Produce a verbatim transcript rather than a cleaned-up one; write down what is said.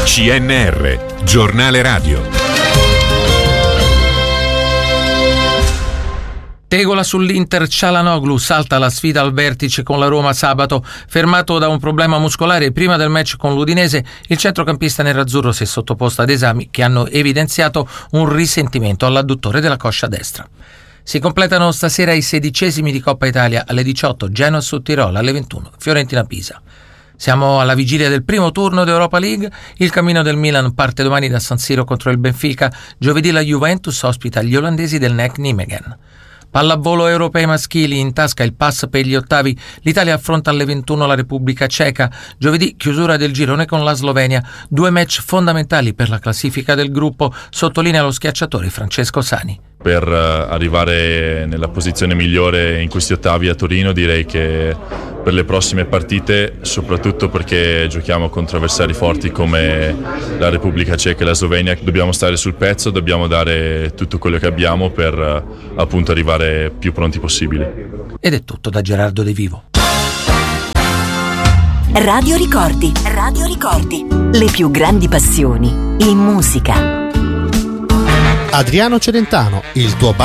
C N R, giornale radio. Tegola sull'Inter, Çalhanoğlu salta la sfida al vertice con la Roma sabato. Fermato da un problema muscolare prima del match con l'Udinese, il centrocampista nerazzurro si è sottoposto ad esami che hanno evidenziato un risentimento all'adduttore della coscia destra. Si completano stasera i sedicesimi di Coppa Italia alle diciotto, Genoa su Tirol, alle ventuno, Fiorentina-Pisa. Siamo alla vigilia del primo turno d'Europa League. Il cammino del Milan parte domani da San Siro contro il Benfica. Giovedì la Juventus ospita gli olandesi del N E C Nijmegen. Pallavolo europei maschili, in tasca il pass per gli ottavi. L'Italia affronta alle ventuno la Repubblica Ceca. Giovedì chiusura del girone con la Slovenia. Due match fondamentali per la classifica del gruppo, sottolinea lo schiacciatore Francesco Sani. Per arrivare nella posizione migliore in questi ottavi a Torino, direi che per le prossime partite, soprattutto perché giochiamo contro avversari forti come la Repubblica Ceca e la Slovenia, dobbiamo stare sul pezzo, dobbiamo dare tutto quello che abbiamo per appunto arrivare più pronti possibile. Ed è tutto da Gerardo De Vivo. Radio Ricordi, Radio Ricordi, le più grandi passioni in musica. Adriano Celentano, il tuo bar